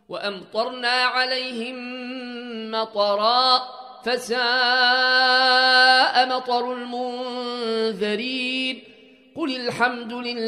وأمطرنا عليهم مطرا فساء مطر المنذرين قل الحمد لله